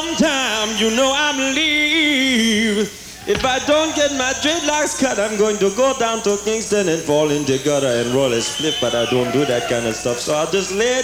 sometime, you know I'm leave. If I don't get my dreadlocks cut, I'm going to go down to Kingston and fall in the gutter and roll a split, but I don't do that kind of stuff, so I'll just lay